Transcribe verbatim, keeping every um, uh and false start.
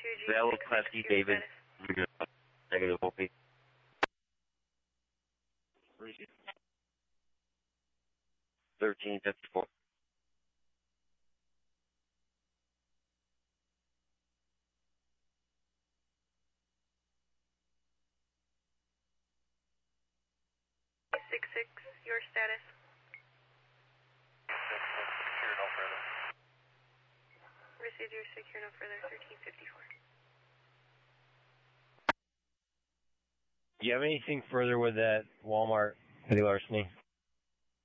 Valid Class D, David. Negative O P. thirteen fifty-four. six six, your status. Secure no further. Received your secure no further, thirteen fifty-four. Do you have anything further with that Walmart petty larceny?